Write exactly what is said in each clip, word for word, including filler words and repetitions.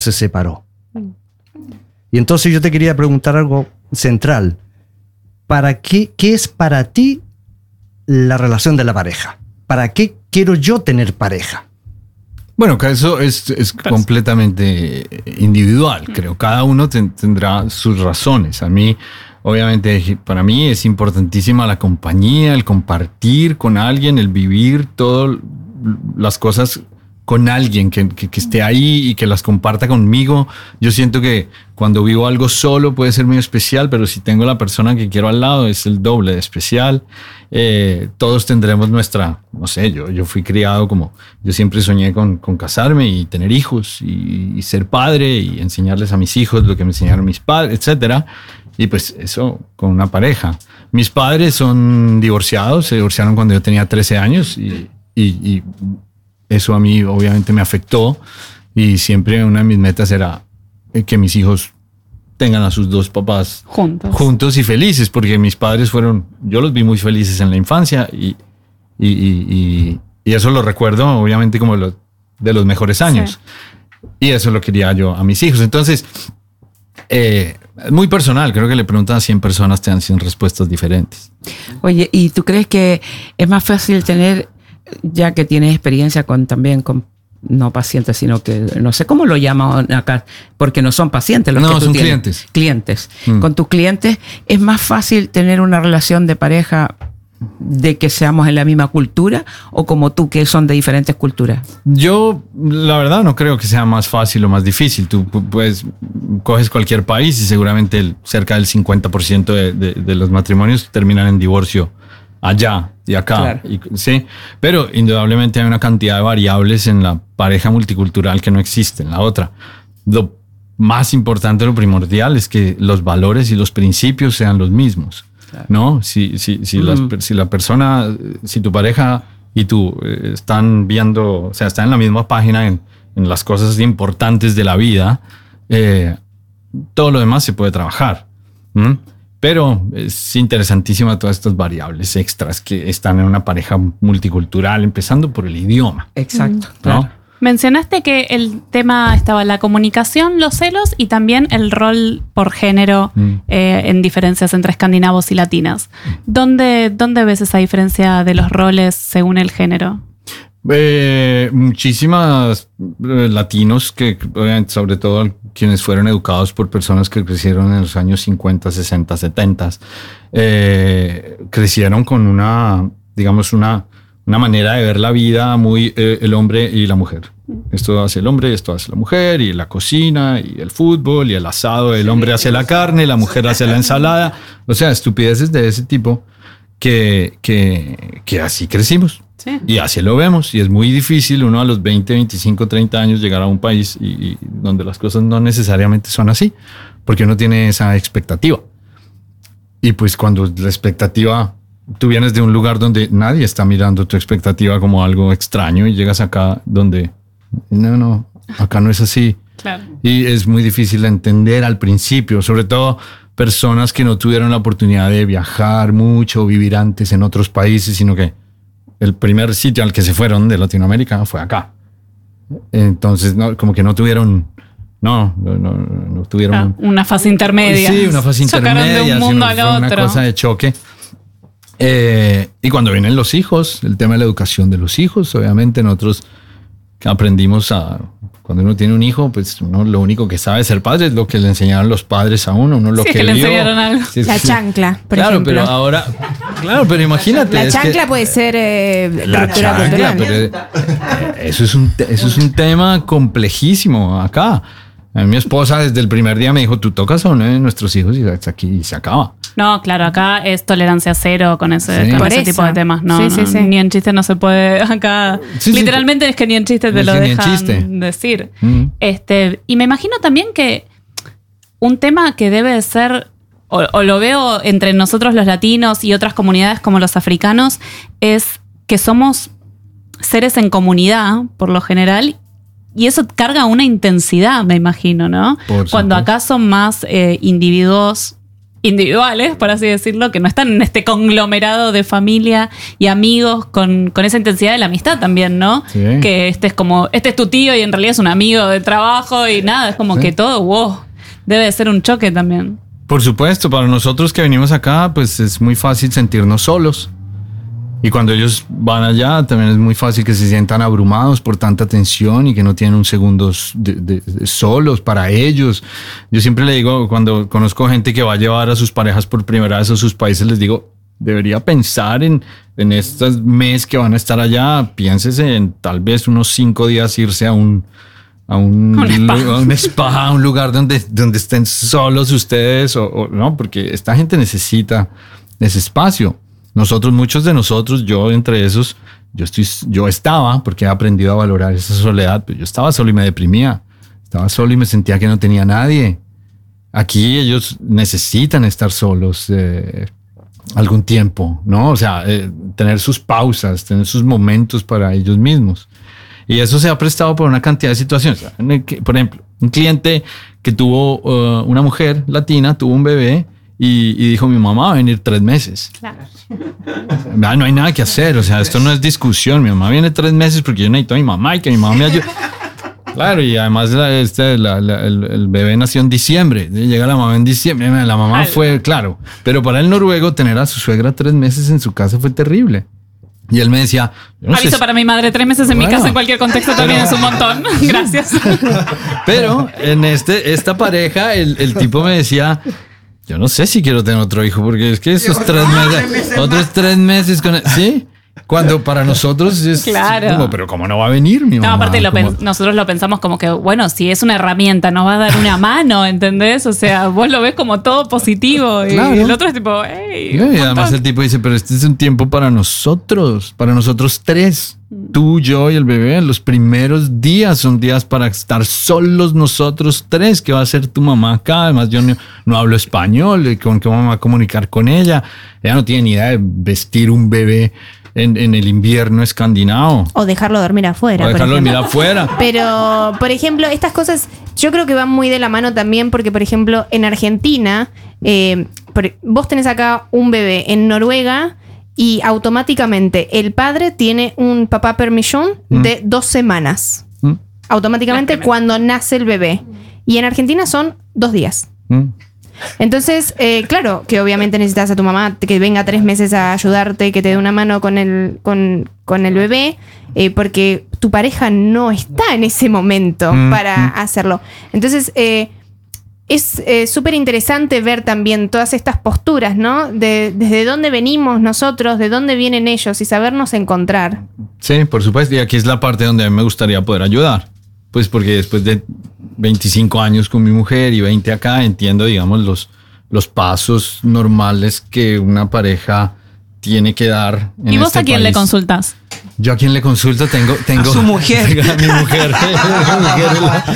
se separó. Y entonces yo te quería preguntar algo central. ¿Para qué, qué es para ti la relación de la pareja? ¿Para qué quiero yo tener pareja? Bueno, que eso es, es completamente individual, creo. Cada uno ten, tendrá sus razones. A mí, obviamente, para mí es importantísima la compañía, el compartir con alguien, el vivir todas las cosas con alguien que, que, que esté ahí y que las comparta conmigo. Yo siento que cuando vivo algo solo puede ser muy especial, pero si tengo la persona que quiero al lado es el doble de especial. Eh, todos tendremos nuestra, no sé, yo, yo fui criado como, yo siempre soñé con, con casarme y tener hijos y, y ser padre y enseñarles a mis hijos lo que me enseñaron mis padres, etcétera. Y pues eso con una pareja. Mis padres son divorciados, se divorciaron cuando yo tenía trece años y, y, y eso a mí obviamente me afectó y siempre una de mis metas era que mis hijos tengan a sus dos papás juntos, juntos y felices, porque mis padres fueron, yo los vi muy felices en la infancia y, y, y, y, y eso lo recuerdo obviamente como lo, de los mejores años. Sí. Y eso lo quería yo a mis hijos. Entonces, eh, muy personal, creo que le preguntan a cien personas, te dan cien respuestas diferentes. Oye, ¿y tú crees que es más fácil tener, ya que tienes experiencia con también con no pacientes, sino que no sé cómo lo llaman acá, porque no son pacientes los no, que tú son tienes. clientes. Clientes. Mm. Con tus clientes es más fácil tener una relación de pareja de que seamos en la misma cultura o como tú que son de diferentes culturas. Yo la verdad no creo que sea más fácil o más difícil. Tú pues coges cualquier país y seguramente el, cerca del cincuenta por ciento de, de, de los matrimonios terminan en divorcio allá y acá. Claro. Y, sí, pero indudablemente hay una cantidad de variables en la pareja multicultural que no existe en la otra. Lo más importante, lo primordial es que los valores y los principios sean los mismos. Claro. ¿No? Si, si, si, mm. las, si la persona, si tu pareja y tú eh, están viendo, o sea, están en la misma página en, en las cosas importantes de la vida, eh, todo lo demás se puede trabajar. ¿Mm? Pero es interesantísima todas estas variables extras que están en una pareja multicultural, empezando por el idioma. Exacto. ¿No? Claro. Mencionaste que el tema estaba la comunicación, los celos y también el rol por género mm. eh, en diferencias entre escandinavos y latinos. ¿Dónde, ¿Dónde ves esa diferencia de los roles según el género? Eh, muchísimas eh, latinos que, sobre todo quienes fueron educados por personas que crecieron en los años cincuenta, sesenta, setenta, eh, crecieron con una, digamos, una, una manera de ver la vida muy eh, el hombre y la mujer. Esto hace el hombre, esto hace la mujer, y la cocina, y el fútbol, y el asado. El hombre hace la carne, la mujer hace la ensalada. O sea, estupideces de ese tipo que, que, que así crecimos. Sí. Y así lo vemos. Y es muy difícil uno a los veinte, veinticinco, treinta años llegar a un país y, y donde las cosas no necesariamente son así, porque uno tiene esa expectativa. Y pues cuando la expectativa, tú vienes de un lugar donde nadie está mirando tu expectativa como algo extraño y llegas acá donde, no, no, acá no es así. Claro. Y es muy difícil de entender al principio, sobre todo personas que no tuvieron la oportunidad de viajar mucho, vivir antes en otros países, sino que el primer sitio al que se fueron de Latinoamérica fue acá. Entonces, no, como que no tuvieron, no, no, no, no tuvieron ah, una fase intermedia. Sí, una fase intermedia. De un mundo sino a fue una otro. cosa de choque. Eh, y cuando vienen los hijos, el tema de la educación de los hijos, obviamente nosotros aprendimos a, cuando uno tiene un hijo, pues uno lo único que sabe ser padre es lo que le enseñaron los padres a uno, uno lo sí, que, que vio. le enseñaron algo. Sí, la sí. chancla, por claro, ejemplo. pero ahora, claro, pero imagínate. La es chancla que, puede ser eh, la ruptura chancla, cultural. pero eso es un, eso es un tema complejísimo acá. A mí mi esposa desde el primer día me dijo, tú tocas a uno de nuestros hijos y hasta aquí y se acaba. No, claro, acá es tolerancia cero con ese, sí. con ese eso. tipo de temas. No, sí, no, sí, sí. ni en chiste no se puede acá. Sí, Literalmente sí. es que ni en chiste te es lo dejan chiste. decir. Mm. Este, y me imagino también que un tema que debe de ser, o, o lo veo entre nosotros los latinos y otras comunidades como los africanos, es que somos seres en comunidad, por lo general. Y eso carga una intensidad, me imagino, ¿no? Por Cuando supuesto. acá son más eh, individuos individuales, por así decirlo, que no están en este conglomerado de familia y amigos con, con esa intensidad de la amistad también, ¿no? Sí. Que este es como, este es tu tío y en realidad es un amigo de trabajo y nada, es como Sí. que todo, wow, debe de ser un choque también. Por supuesto, para nosotros que venimos acá, pues es muy fácil sentirnos solos. Y cuando ellos van allá, también es muy fácil que se sientan abrumados por tanta tensión y que no tienen un segundo de, de, de solos para ellos. Yo siempre le digo, cuando conozco gente que va a llevar a sus parejas por primera vez a sus países, les digo, debería pensar en, en estos meses que van a estar allá. Piénsese en tal vez unos cinco días irse a un, a un, Un spa. a un spa, a un lugar donde, donde estén solos ustedes, o, o no, porque esta gente necesita ese espacio. Nosotros, muchos de nosotros, yo entre esos, yo estoy, yo estaba, porque he aprendido a valorar esa soledad, pero yo estaba solo y me deprimía. Estaba solo y me sentía que no tenía nadie. Aquí ellos necesitan estar solos eh, algún tiempo, ¿no? O sea, eh, tener sus pausas, tener sus momentos para ellos mismos. Y eso se ha prestado por una cantidad de situaciones. Por ejemplo, un cliente que tuvo uh, una mujer latina, tuvo un bebé, Y, y dijo, mi mamá va a venir tres meses. Claro. Ah, no hay nada que hacer, o sea, esto no es discusión. Mi mamá viene tres meses porque yo necesito a mi mamá y que mi mamá me ayude. Claro, y además la, este, la, la, el, el bebé nació en diciembre. Llega la mamá en diciembre. La mamá fue, claro. Pero para el noruego, tener a su suegra tres meses en su casa fue terrible. Y él me decía... Yo no Aviso sé si, para mi madre, tres meses en Bueno. mi casa en cualquier contexto también es un montón. Gracias. pero en este, esta pareja, el, el tipo me decía... Yo no sé si quiero tener otro hijo, porque es que esos tres meses, otros tres meses con... ¿Sí? Cuando para nosotros es Claro. como, pero ¿cómo no va a venir mi mamá? No, aparte lo Como- pen- nosotros lo pensamos como que, bueno, si es una herramienta, nos va a dar una mano, ¿entendés? O sea, vos lo ves como todo positivo y Claro. el otro es tipo, hey, Y un además montón. el tipo dice, pero este es un tiempo para nosotros, para nosotros tres, tú, yo y el bebé. Los primeros días son días para estar solos nosotros tres. ¿Qué va a hacer tu mamá acá? Además yo no, no hablo español, ¿con qué vamos a comunicar con ella? Ella no tiene ni idea de vestir un bebé en, en el invierno escandinavo. O dejarlo dormir afuera. O por dejarlo ejemplo. mirar afuera. Pero, por ejemplo, estas cosas yo creo que van muy de la mano también porque, por ejemplo, en Argentina, eh, por- vos tenés acá un bebé en Noruega y automáticamente el padre tiene un papá permission Mm. de dos semanas. ¿Mm? Automáticamente cuando nace el bebé. Y en Argentina son dos días. ¿Mm? Entonces, eh, claro, que obviamente necesitas a tu mamá que venga tres meses a ayudarte, que te dé una mano con el, con, con el bebé, eh, porque tu pareja no está en ese momento Mm, para mm. hacerlo. Entonces, eh, es eh, súper interesante ver también todas estas posturas, ¿no? De, desde dónde venimos nosotros, de dónde vienen ellos y sabernos encontrar. Sí, por supuesto. Y aquí es la parte donde a mí me gustaría poder ayudar. Pues porque después de veinticinco años con mi mujer y veinte acá, entiendo, digamos, los, los pasos normales que una pareja tiene que dar en ¿Y vos este a quién le país. consultas? Yo a quien le consulto tengo... tengo A su mujer. A mi mujer. Mi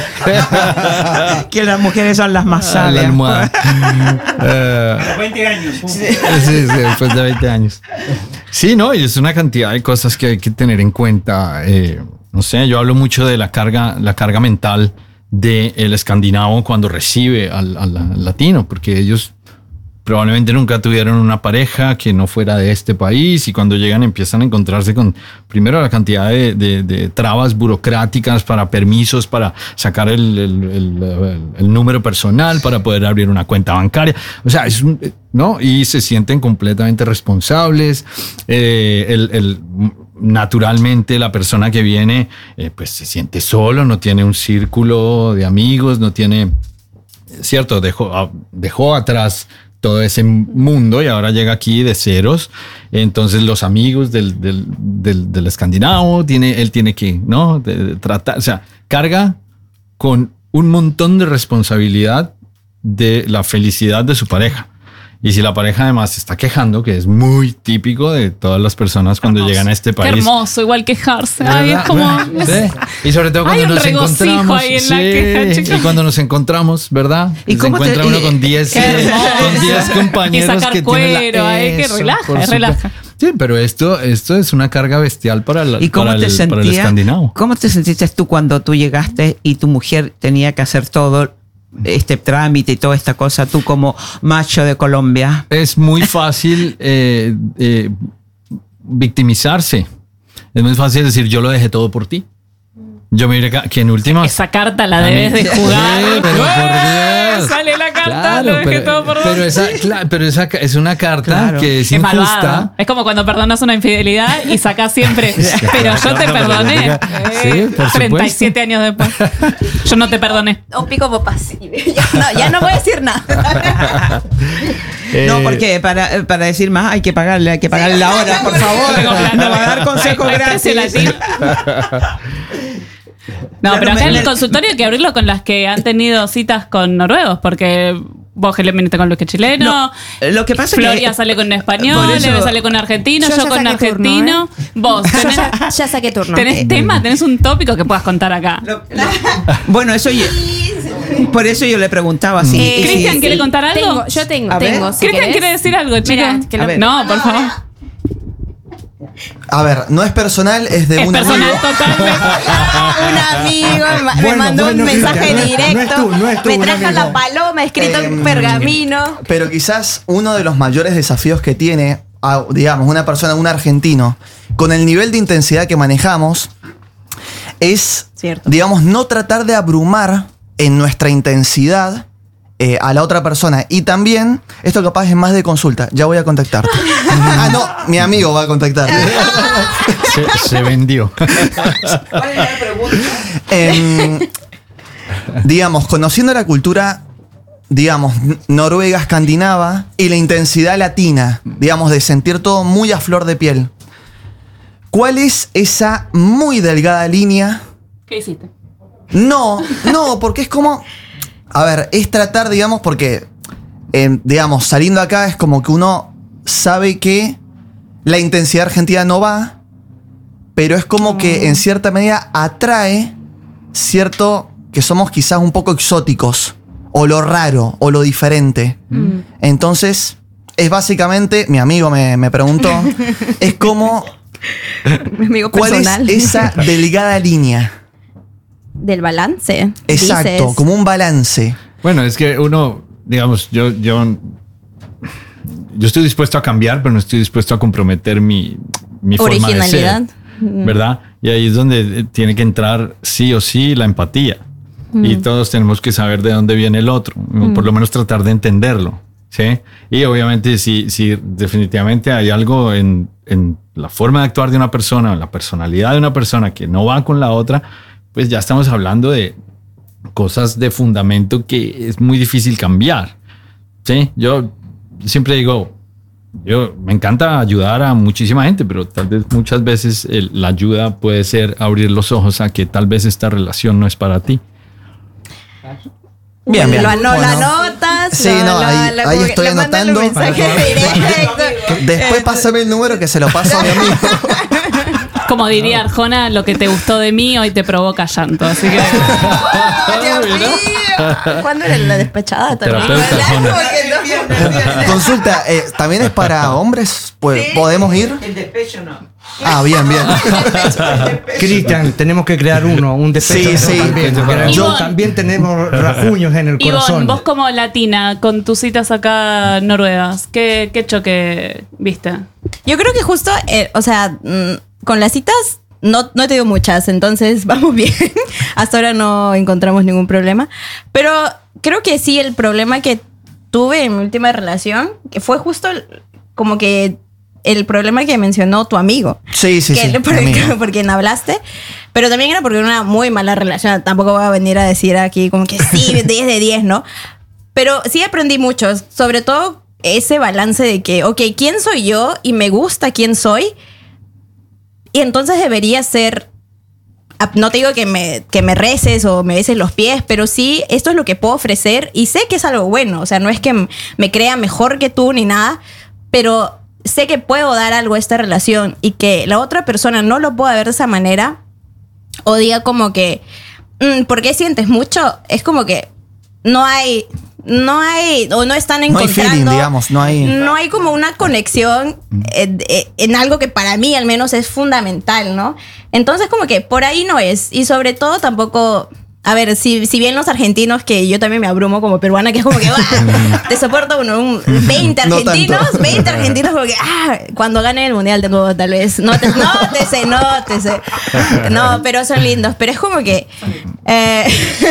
mujer. Que las mujeres son las más A la sabias. almohada. Eh, veinte años. Sí, sí, después de veinte años. Sí, no, y es una cantidad de cosas que hay que tener en cuenta. Eh, no sé, yo hablo mucho de la carga, la carga mental del escandinavo cuando recibe al, al- al latino, porque ellos probablemente nunca tuvieron una pareja que no fuera de este país y cuando llegan empiezan a encontrarse con, primero, la cantidad de, de- de trabas burocráticas para permisos, para sacar el, el- el- el- el número personal, para poder abrir una cuenta bancaria. O sea, es un, ¿no? Y se sienten completamente responsables. Eh, el, el- naturalmente la persona que viene eh, pues se siente solo, no tiene un círculo de amigos, no tiene... Cierto, dejó, dejó atrás todo ese mundo y ahora llega aquí de ceros. Entonces los amigos del, del, del, del escandinavo, tiene, él tiene que, ¿no? De, de tratar, o sea, carga con un montón de responsabilidad de la felicidad de su pareja. Y si la pareja además se está quejando, que es muy típico de todas las personas cuando Hermoso. llegan a este Qué país. hermoso, igual quejarse. Ay, es ¿Verdad? como... Sí. Y sobre todo cuando Hay un nos regocijo encontramos. ahí en la sí, queja, chicos. y cuando nos encontramos, ¿verdad? ¿Y se cómo te- encuentra uno y- con diez Qué hermoso. con diez compañeros Y sacar que tienen la- cuero, ay, que Eso, relaja, por es supuesto. relaja. Sí, pero esto, esto es una carga bestial para, la, ¿Y cómo para, te el, para el sentías? escandinavo. ¿Cómo te sentiste tú cuando tú llegaste y tu mujer tenía que hacer todo este trámite y toda esta cosa, tú como macho de Colombia? Es muy fácil eh, eh, victimizarse. Es muy fácil decir, yo lo dejé todo por ti. Yo me diré que en últimas... Esa carta la debes de jugar. Sí, pero por Dios. Sale la carta, Claro, lo dejé pero, todo por pero vos. esa, claro, pero esa es una carta Claro. que es Es injusta. malvado. Es como cuando perdonas una infidelidad y sacás siempre. Pero yo te perdoné. Sí, Eh, por treinta y siete años después. Yo no te perdoné. Un pico papás. Ya no, ya no voy a decir nada. Eh, No, porque para, para decir más hay que pagarle, hay que pagarle la hora, por favor. Tengo plata. No va a dar consejos Hay precio gratis. latino. No, Claro, pero acá me- en el me- consultorio hay que abrirlo con las que han tenido citas con noruegos, porque vos, Helen, viniste con Luque chileno. No, lo que pasa es que- Floria sale con español, Por eso- Eve sale con argentino, Yo yo, ya con saqué turno, argentino. Vos, Yo tenés, ya, ya saqué turno. tenés tema, tenés un tópico que puedas contar acá. Lo- lo- bueno, eso yo, por eso yo le preguntaba si. Eh, si- Cristian, ¿quiere sí, contar algo? Tengo, yo tengo, A ver. tengo. si Cristian querés. quiere decir algo, chicos. Mira, que A lo- ver. No, por favor. A ver, no es personal, es de Es un personal amigo. totalmente. Un amigo me, ma- me Bueno, mandó bueno, un mensaje Cristian, no es- directo. no es tú, no es tú, me un trajo amigo. la paloma escrito en Em, pergamino. Pero quizás uno de los mayores desafíos que tiene, a, digamos, una persona, un argentino, con el nivel de intensidad que manejamos, es, Cierto. digamos, no tratar de abrumar en nuestra intensidad eh, a la otra persona. Y también, esto capaz es más de consulta, ya voy a contactarte. Ah, no, mi amigo va a contactar. se, se vendió. Em, digamos, conociendo la cultura, digamos, n- noruega, escandinava y la intensidad latina, digamos, de sentir todo muy a flor de piel. ¿Cuál es esa muy delgada línea? ¿Qué hiciste? No, no, porque es como. A ver, es tratar, digamos, porque, eh, digamos, saliendo acá es como que uno sabe que la intensidad argentina no va, pero es como que en cierta medida atrae cierto que somos quizás un poco exóticos, o lo raro, o lo diferente. Entonces, es básicamente, mi amigo me, me preguntó, es como, Mi amigo ¿cuál personal. es esa delgada línea? Del balance. Exacto, dices. como un balance. Bueno, es que uno, digamos, yo, yo, yo estoy dispuesto a cambiar, pero no estoy dispuesto a comprometer mi, mi forma de ser. Originalidad. ¿Verdad? Y ahí es donde tiene que entrar sí o sí la empatía. Y todos tenemos que saber de dónde viene el otro, o por lo menos tratar de entenderlo. ¿Sí? Y obviamente si, si definitivamente hay algo en, en la forma de actuar de una persona, en la personalidad de una persona que no va con la otra, pues ya estamos hablando de cosas de fundamento que es muy difícil cambiar. ¿Sí? Yo siempre digo, yo me encanta ayudar a muchísima gente, pero tal vez muchas veces el- la ayuda puede ser abrir los ojos a que tal vez esta relación no es para ti. Bien, bien. Lo, ano- lo Bueno. anotas. Sí, lo- no, lo- ahí- le- ahí le estoy mandas anotando. un mensaje directo. Después pásame el número que se lo paso a mi amigo. Como diría Arjona, lo que te gustó de mí hoy te provoca llanto. Así que. ¡Oh, Dios mío! ¿Cuándo era la despechada? Terapeuta, Arjona. Consulta, eh, ¿también es para hombres? Pues, ¿podemos ir? El despecho no. Ah, bien, bien. Cristian, tenemos que crear uno, un despecho. Sí, yo sí. También, Ivonne. yo también tenemos rajuños en el Ivonne, corazón. vos como latina, con tus citas acá noruegas, ¿qué, qué choque viste? Yo creo que justo, eh, o sea, mm, con las citas no, no he tenido muchas, entonces vamos bien. Hasta ahora no encontramos ningún problema. Pero creo que sí, el problema que tuve en mi última relación, que fue justo el- como que el problema que mencionó tu amigo. Sí, sí, que sí. por, mi amigo. por quien hablaste, pero también era porque era una muy mala relación. Tampoco voy a venir a decir aquí como que sí, diez de diez, ¿no? Pero sí aprendí mucho, sobre todo ese balance de que, ok, ¿quién soy yo? Y me gusta quién soy. Y entonces debería ser, no te digo que me, que me reces o me beses los pies, pero sí, esto es lo que puedo ofrecer y sé que es algo bueno. O sea, no es que me crea mejor que tú ni nada, pero sé que puedo dar algo a esta relación y que la otra persona no lo pueda ver de esa manera o diga como que, mm, ¿por qué sientes mucho? Es como que no hay, no hay, o no están No hay encontrando. feeling, digamos, no hay. No hay como una conexión eh, eh, en algo que para mí al menos es fundamental, ¿no? Entonces como que por ahí no es. Y sobre todo tampoco a ver, si, si bien los argentinos, que yo también me abrumo como peruana, que es como que, ¡ah! Te soporto uno, un veinte No argentinos, tanto. veinte argentinos, como que, ¡ah! Cuando gane el mundial tengo tal vez, nótese, nótese, nótese. No, pero son lindos, pero es como que, eh,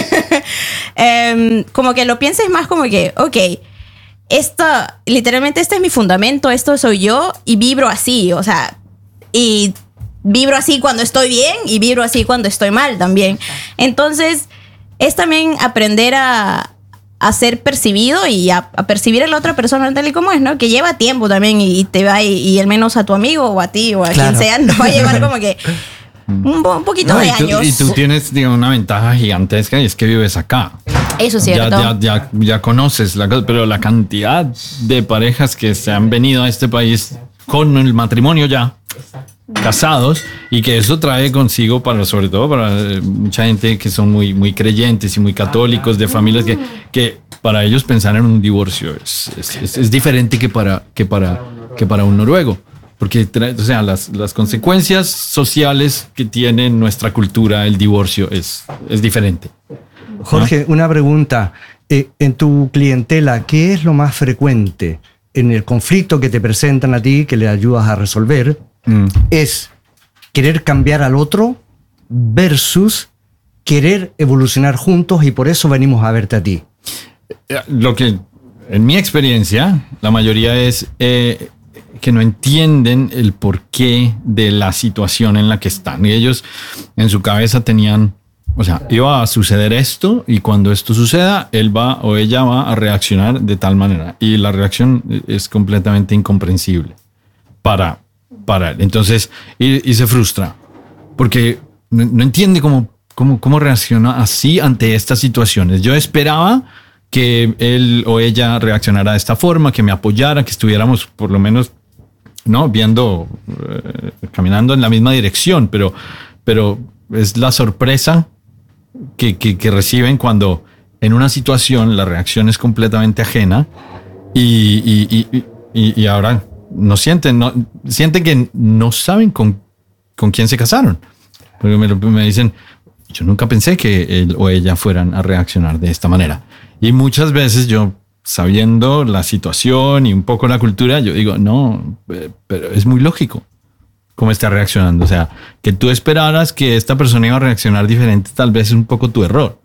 eh, como que lo pienses más como que, ok, esto, literalmente este es mi fundamento, esto soy yo y vibro así, o sea, y vibro así cuando estoy bien y vibro así cuando estoy mal también. Entonces, es también aprender a, a ser percibido y a, a percibir a la otra persona tal y como es, ¿no? Que lleva tiempo también y, y te va, y, y al menos a tu amigo o a ti o a Claro. quien sea, nos va a llevar como que un, po- un poquito No, de y, tú, años. y tú tienes, digamos, una ventaja gigantesca y es que vives acá. Eso es Ya, cierto. ya, ya, ya conoces la cosa, pero la cantidad de parejas que se han venido a este país con el matrimonio ya, casados, y que eso trae consigo, para, sobre todo para eh, mucha gente que son muy, muy creyentes y muy católicos, de familias que, que para ellos pensar en un divorcio es, es, es- es diferente que para, que, para, que para un noruego. Porque trae- o sea, las, las consecuencias sociales que tiene nuestra cultura, el divorcio, es, es diferente. Jorge, una pregunta. Eh, en tu clientela, ¿qué es lo más frecuente en el conflicto que te presentan a ti, que le ayudas a resolver? Mm. ¿Es querer cambiar al otro versus querer evolucionar juntos y por eso venimos a verte a ti? Eh, Lo que, en mi experiencia, la mayoría es eh, que no entienden el porqué de la situación en la que están. Y ellos en su cabeza tenían, o sea, iba a suceder esto y cuando esto suceda, él va o ella va a reaccionar de tal manera. Y la reacción es completamente incomprensible para, para él. Entonces, y, y se frustra porque no, no entiende cómo, cómo, cómo reacciona así ante estas situaciones. Yo esperaba que él o ella reaccionara de esta forma, que me apoyara, que estuviéramos por lo menos, ¿no? Viendo, eh, caminando en la misma dirección, pero, pero es la sorpresa que, que, que reciben cuando en una situación la reacción es completamente ajena y, y, y, y, y ahora no sienten, no, sienten que no saben con, con quién se casaron. Porque me, me dicen, yo nunca pensé que él o ella fueran a reaccionar de esta manera. Y muchas veces yo, sabiendo la situación y un poco la cultura, yo digo, no, eh, pero es muy lógico cómo está reaccionando. O sea, que tú esperaras que esta persona iba a reaccionar diferente, tal vez es un poco tu error.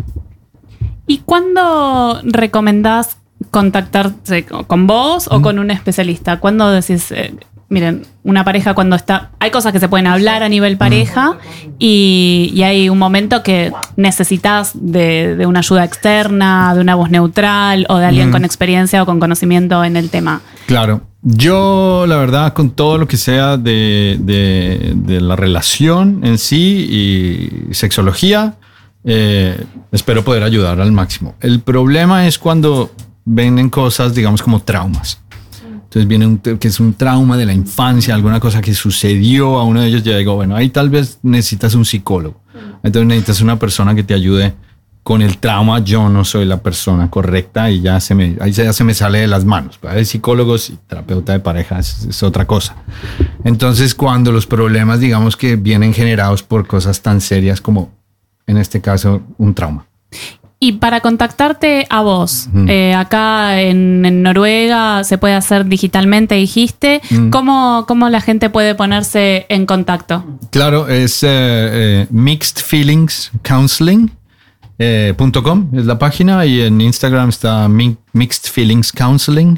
¿Y cuándo recomendás contactarse con vos o con un especialista? ¿Cuándo decís, eh, miren, una pareja cuando está... Hay cosas que se pueden hablar a nivel pareja y, y hay un momento que necesitas de, de una ayuda externa, de una voz neutral o de alguien con experiencia o con conocimiento en el tema? Claro. Yo, la verdad, con todo lo que sea de, de, de la relación en sí y sexología, eh, espero poder ayudar al máximo. El problema es cuando vienen cosas, digamos, como traumas. Entonces viene un, que es un trauma de la infancia, alguna cosa que sucedió a uno de ellos. Ya digo, bueno, ahí tal vez necesitas un psicólogo. Entonces necesitas una persona que te ayude con el trauma. Yo no soy la persona correcta y ya se me, ahí ya se me sale de las manos. Hay psicólogos y terapeuta de pareja es, es otra cosa. Entonces cuando los problemas, digamos, que vienen generados por cosas tan serias como, en este caso, un trauma. Y para contactarte a vos, Mm. eh, acá en, en Noruega se puede hacer digitalmente, dijiste. Mm. ¿Cómo, ¿Cómo la gente puede ponerse en contacto? Claro, es eh, eh, Mixed Feelings Counseling eh, punto com es la página y en Instagram está Mi- Mixed Feelings Counseling.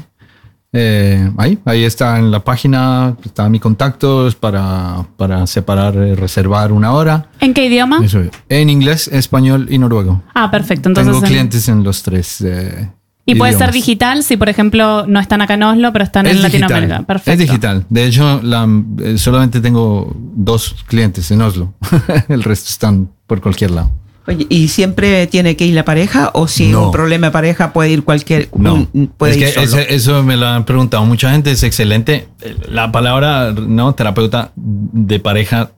Eh, ahí, ahí está en la página, está mi contacto es para, para separar, eh, reservar una hora. ¿En qué idioma? Eso es. En inglés, español y noruego. Ah, perfecto. Entonces, Tengo en- clientes en los tres. eh, y puede ser idiomas. digital si, por ejemplo, no están acá en Oslo, pero están en Es Latinoamérica. digital, Perfecto. es digital. De hecho, la, eh, solamente tengo dos clientes en Oslo. El resto están por cualquier lado. Oye, ¿y siempre tiene que ir la pareja o si No. un problema de pareja puede ir cualquier... No, un- puede es ir que solo? ese- eso me lo han preguntado mucha gente, es excelente. La palabra, no, terapeuta de pareja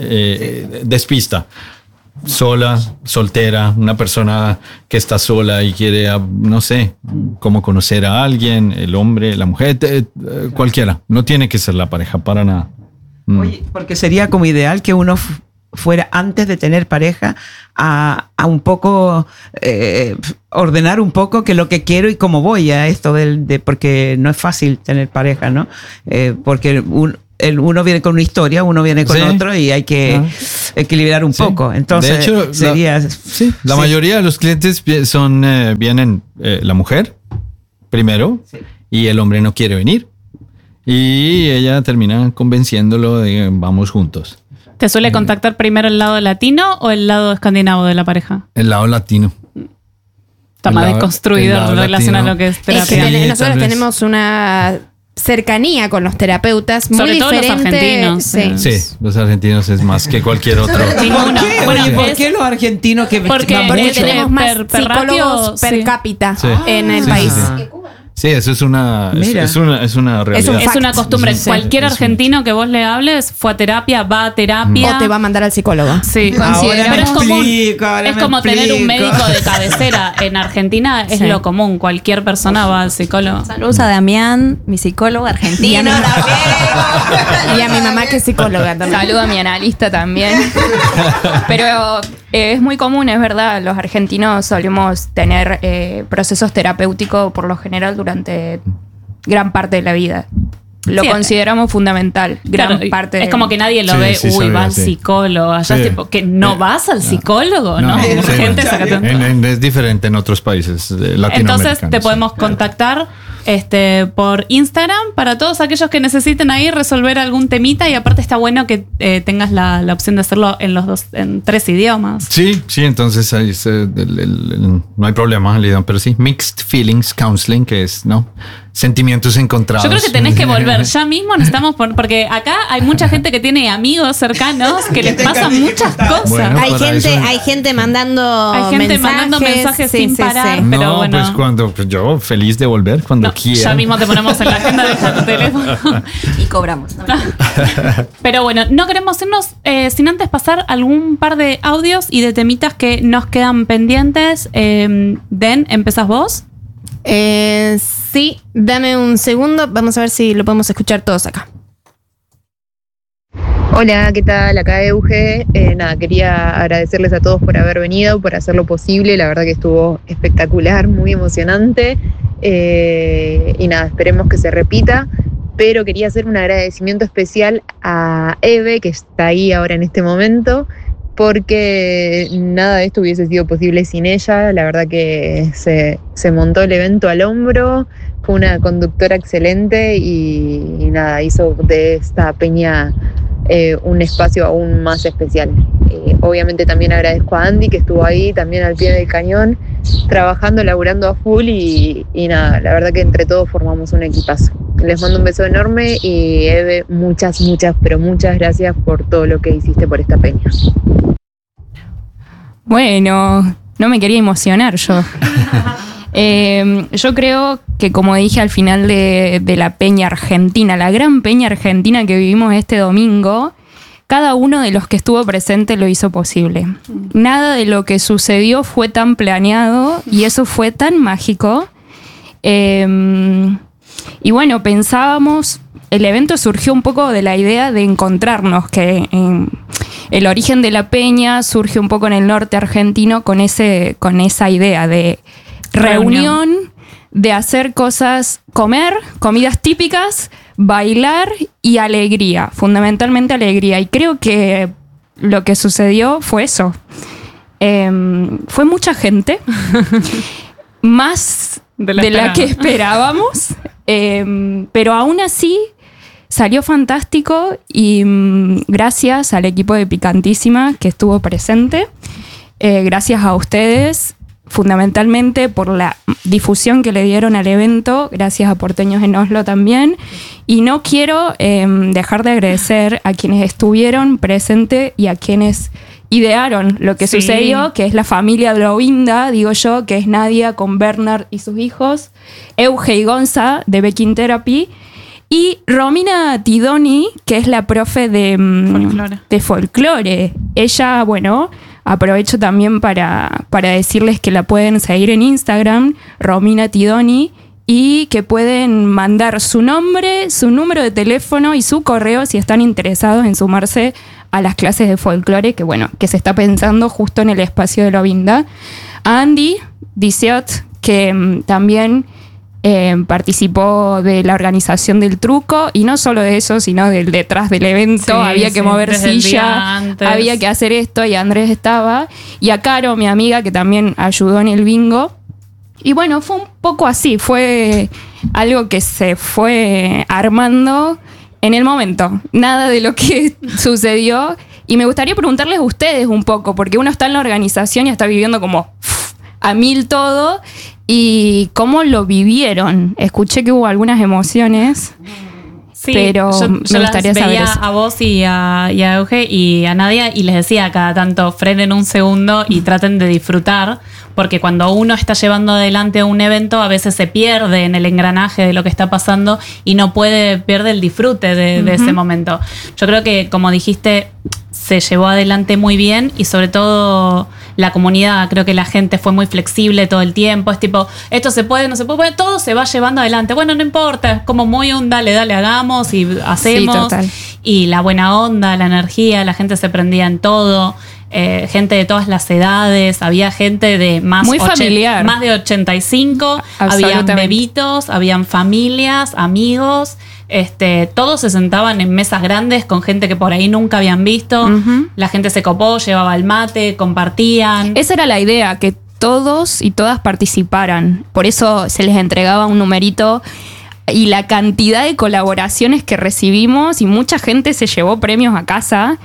eh, despista. Sola, soltera, una persona que está sola y quiere, ah, no sé, cómo conocer a alguien, el hombre, la mujer, eh, eh, cualquiera. No tiene que ser la pareja para nada. Mm. Oye, porque sería como ideal que uno f- fuera antes de tener pareja a, a un poco eh, ordenar un poco que lo que quiero y cómo voy a esto del, de porque no es fácil tener pareja, ¿no? Eh, porque un, el, uno viene con una historia, uno viene con Sí. otro y hay que Ah. equilibrar un Sí. poco. Entonces De hecho, sería la, sí, la sí. mayoría de los clientes vi- son eh, vienen eh, la mujer primero y el hombre no quiere venir y ella termina convenciéndolo de vamos juntos. ¿Te suele contactar primero el lado latino o el lado escandinavo de la pareja? El lado latino. Está El más lado- desconstruido el lado en relación a latino. lo que es Es que terapia. Sí, ten- tal nosotros vez. tenemos una cercanía con los terapeutas muy Sobre todo los diferente. argentinos, Sí. sí. Sí, los argentinos es más que cualquier otro. Ninguno. ¿Por qué? Bueno, Oye, ¿por es- qué los argentinos que Porque- van Porque mucho. tenemos más Per- per psicólogos ratio, per sí. cápita Sí. en el Sí, país. sí, sí. Sí, eso es una, es, Mira. es una, es una realidad. Es una costumbre. Sí, Cualquier es un- argentino que vos le hables fue a terapia, va a terapia. O te va a mandar al psicólogo. Sí, Ahora pero me es común. explico, ahora Es me como tener un explico. médico de cabecera. En Argentina es Sí. lo común. Cualquier persona va al psicólogo. Saludos a Damián, mi psicólogo Y a argentino. mi, también. y a mi mamá que es psicóloga también. Saludo a mi analista también. Pero eh, es muy común, es verdad, los argentinos solemos tener eh, procesos terapéuticos por lo general durante gran parte de la vida. Lo Sí, consideramos fundamental, gran Claro, parte. Es de- como que nadie lo Sí, ve, sí, uy, se ve va al así. psicólogo. Allá Sí. es tipo, que no Eh, vas al psicólogo, ¿no? sí, Gente, no. sácate un- En- en- es diferente en otros países eh, latinoamericanos. Entonces te podemos contactar este, por Instagram para todos aquellos que necesiten ahí resolver algún temita y aparte está bueno que eh, tengas la, la opción de hacerlo en los dos, en tres idiomas. Sí, sí, entonces ahí es, eh, el- el- el- no hay problema, Lidón, pero sí, Mixed Feelings Counseling, que es, ¿no? Sentimientos encontrados. Yo creo que tenés que volver ya mismo, necesitamos por- porque acá hay mucha gente que tiene amigos cercanos que les pasan muchas cosas. Bueno, hay para gente, eso- hay gente mandando Hay gente mensajes, mandando mensajes sí, sin sí, parar. sí. pero no, bueno. pues cuando pues yo feliz de volver cuando No, quiera. ya mismo te ponemos en la agenda de tu teléfono. Y cobramos. ¿no? Pero bueno, no queremos irnos eh, sin antes pasar algún par de audios y de temitas que nos quedan pendientes. Eh, Den, ¿empezás vos? Eh, sí, dame un segundo. Vamos a ver si lo podemos escuchar todos acá. Hola, ¿qué tal? Acá Euge. Eh, nada, quería agradecerles a todos por haber venido, por hacerlo posible. La verdad que estuvo espectacular, muy emocionante. Eh, y nada, esperemos que se repita. Pero quería hacer un agradecimiento especial a Eve, que está ahí ahora en este momento, porque nada de esto hubiese sido posible sin ella. La verdad que se, se montó el evento al hombro, fue una conductora excelente y, y nada, hizo de esta peña eh, un espacio aún más especial. Eh, obviamente también agradezco a Andy, que estuvo ahí también al pie del cañón, trabajando, laburando a full y, y nada, la verdad que entre todos formamos un equipazo. Les mando un beso enorme y Eve, muchas, muchas, pero muchas gracias por todo lo que hiciste por esta peña. Bueno, no me quería emocionar yo. Eh, yo creo que, como dije al final de, de la peña argentina, la gran peña argentina que vivimos este domingo, cada uno de los que estuvo presente lo hizo posible. Nada de lo que sucedió fue tan planeado y eso fue tan mágico. Eh, y bueno, pensábamos, el evento surgió un poco de la idea de encontrarnos, que en, el origen de la peña surge un poco en el norte argentino con, ese, con esa idea de reunión, de hacer cosas, comer, comidas típicas, bailar y alegría, fundamentalmente alegría. Y creo que lo que sucedió fue eso. Eh, fue mucha gente, más De la de la esperada. que esperábamos, eh, pero aún así salió fantástico y mm, gracias al equipo de Picantísima que estuvo presente, eh, gracias a ustedes fundamentalmente por la difusión que le dieron al evento, gracias a Porteños en Oslo también, y no quiero eh, dejar de agradecer a quienes estuvieron presentes y a quienes idearon lo que Sí. sucedió, que es la familia Blovinda, digo yo, que es Nadia con Bernard y sus hijos, Euge y Gonza de Baking Therapy, y Romina Tidoni, que es la profe de mm, Folclore. de folclore. Ella, bueno, aprovecho también para, para decirles que la pueden seguir en Instagram, Romina Tidoni, y que pueden mandar su nombre, su número de teléfono y su correo si están interesados en sumarse a las clases de folclore, que bueno, que se está pensando justo en el espacio de la Vinda. A Andy Diciot, que mm, también eh, participó de la organización del truco, y no solo de eso, sino del detrás del evento. Sí, había que sí, mover desde el día silla, antes. había que hacer esto, y Andrés estaba. Y a Caro, mi amiga, que también ayudó en el bingo. Y bueno, fue un poco así, fue algo que se fue armando en el momento. Nada de lo que sucedió. Y me gustaría preguntarles a ustedes un poco, porque uno está en la organización y está viviendo como pff, a mil todo. ¿Y cómo lo vivieron? Escuché que hubo algunas emociones. Sí, pero yo, me yo gustaría las saber veía eso. a vos y a, y a Euge y a Nadia y les decía cada tanto frenen un segundo y traten de disfrutar, porque cuando uno está llevando adelante un evento a veces se pierde en el engranaje de lo que está pasando y no puede, pierde el disfrute de, de ese momento. Yo creo que, como dijiste, se llevó adelante muy bien y sobre todo la comunidad, creo que la gente fue muy flexible todo el tiempo, es tipo, esto se puede, no se puede, todo se va llevando adelante, bueno, no importa, es como muy un dale, dale, hagamos y hacemos. Sí, total. Y la buena onda, la energía, la gente se prendía en todo. Eh, gente de todas las edades, había gente de más, Muy familiar. más de ochenta y cinco, habían Absolutamente. bebitos, habían familias, amigos, este, todos se sentaban en mesas grandes con gente que por ahí nunca habían visto. Ujú. La gente se copó, llevaba el mate, compartían. Esa era la idea, que todos y todas participaran. Por eso se les entregaba un numerito. Y la cantidad de colaboraciones que recibimos, y mucha gente se llevó premios a casa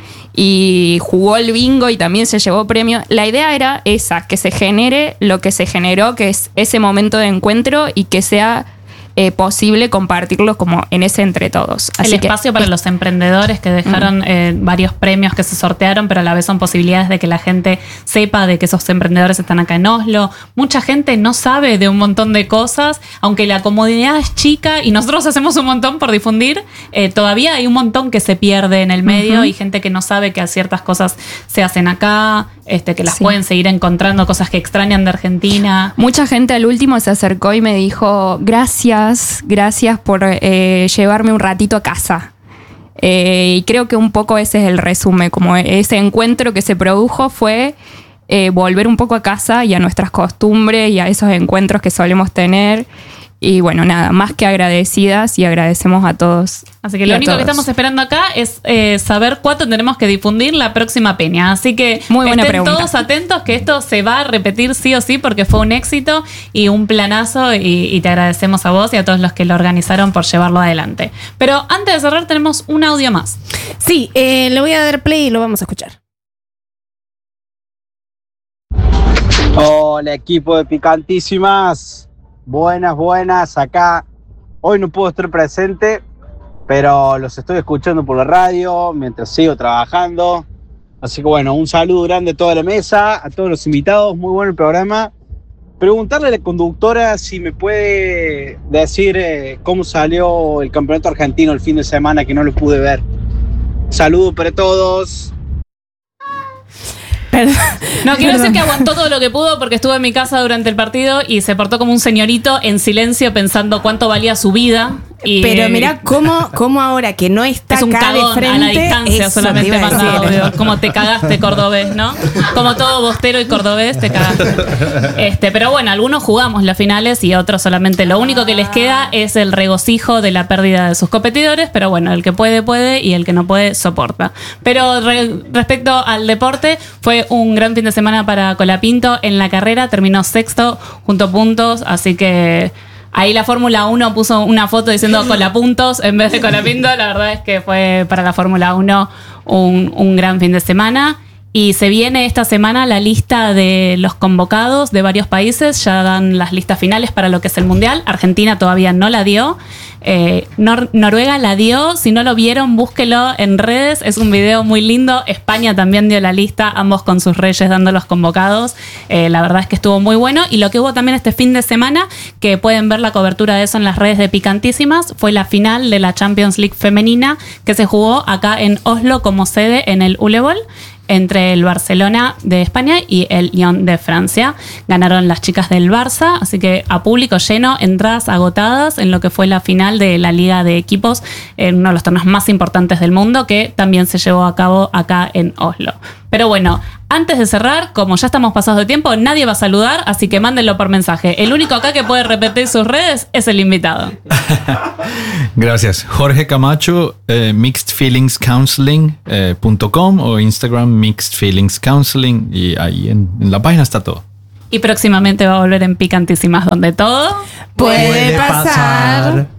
y jugó el bingo y también se llevó premios. La idea era esa, que se genere lo que se generó, que es ese momento de encuentro, y que sea eh, posible compartirlo como en ese entre todos. El Así que espacio para los emprendedores que dejaron eh, varios premios que se sortearon, pero a la vez son posibilidades de que la gente sepa de que esos emprendedores están acá en Oslo. Mucha gente no sabe de un montón de cosas, aunque la comunidad es chica y nosotros hacemos un montón por difundir, eh, todavía hay un montón que se pierde en el medio. Ujú. Y gente que no sabe que ciertas cosas se hacen acá, este, que las Sí. pueden seguir encontrando, cosas que extrañan de Argentina. mucha gente al último se acercó y me dijo, gracias, gracias por eh, llevarme un ratito a casa. Eh, y creo que un poco ese es el resumen, como ese encuentro que se produjo fue eh, volver un poco a casa y a nuestras costumbres y a esos encuentros que solemos tener. Y bueno, nada, más que agradecidas, y agradecemos a todos. Así que y lo a único que todos. estamos esperando acá es eh, saber cuánto tenemos que difundir la próxima peña. Así que Muy buena estén pregunta. todos atentos, que esto se va a repetir sí o sí, porque fue un éxito y un planazo, y, y te agradecemos a vos y a todos los que lo organizaron por llevarlo adelante. Pero antes de cerrar tenemos un audio más. Sí, eh, le voy a dar play y lo vamos a escuchar. Hola, equipo de Picantísimas. Buenas, buenas. Acá hoy no puedo estar presente, pero los estoy escuchando por la radio mientras sigo trabajando. Así que bueno, un saludo grande a toda la mesa, a todos los invitados. Muy bueno el programa. Preguntarle a la conductora si me puede decir eh, cómo salió el campeonato argentino el fin de semana, que no lo pude ver. Saludos para todos. Perdón. No, quiero decir que aguantó todo lo que pudo porque estuvo en mi casa durante el partido y se portó como un señorito en silencio pensando cuánto valía su vida. Y, Pero mirá cómo, cómo ahora que no está es un acá de cagón frente. a la distancia, eso solamente te iba a manda decir. audio. Como te cagaste, cordobés, ¿no? Como todo bostero y cordobés, te cagaste. Este, pero bueno, algunos jugamos las finales y otros solamente. Lo único que les queda es el regocijo de la pérdida de sus competidores, pero bueno, el que puede, puede, y el que no puede, soporta. Pero re- respecto al deporte, fue un gran fin de semana para Colapinto. En la carrera terminó sexto, junto a puntos, así que... Ahí la Fórmula uno puso una foto diciendo Colapuntos en vez de Colapinto. La verdad es que fue para la Fórmula uno un, un gran fin de semana. Y se viene esta semana la lista de los convocados de varios países. Ya dan las listas finales para lo que es el Mundial. Argentina todavía no la dio. Eh, Nor- Noruega la dio. Si no lo vieron, búsquelo en redes. Es un video muy lindo. España también dio la lista, ambos con sus reyes dando los convocados. Eh, la verdad es que estuvo muy bueno. Y lo que hubo también este fin de semana, que pueden ver la cobertura de eso en las redes de Picantísimas, fue la final de la Champions League femenina que se jugó acá en Oslo como sede en el Ulevoll. entre el Barcelona de España y el Lyon de Francia. Ganaron las chicas del Barça, así que a público lleno, entradas agotadas en lo que fue la final de la Liga de Equipos, en uno de los torneos más importantes del mundo, que también se llevó a cabo acá en Oslo. Pero bueno, antes de cerrar, como ya estamos pasados de tiempo, nadie va a saludar, así que mándenlo por mensaje. El único acá que puede repetir sus redes es el invitado. Gracias. Jorge Camacho, eh, mixed feelings counseling punto com o Instagram Mixed Feelings Counseling, y ahí en, en la página está todo. Y próximamente va a volver en Picantísimas, donde todo puede pasar.